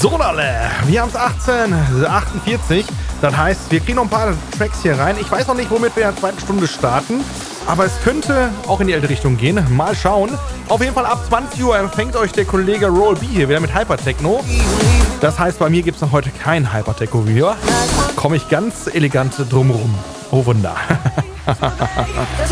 So, Lalle, wir haben es 18:48. Das heißt, wir kriegen noch ein paar Tracks hier rein. Ich weiß noch nicht, womit wir in der zweiten Stunde starten. Aber es könnte auch in die alte Richtung gehen. Mal schauen. Auf jeden Fall ab 20 Uhr empfängt euch der Kollege Roll B hier wieder mit Hypertechno. Das heißt, bei mir gibt es noch heute kein Hypertechno-Video. Komme ich ganz elegant drumrum. Oh Wunder. There's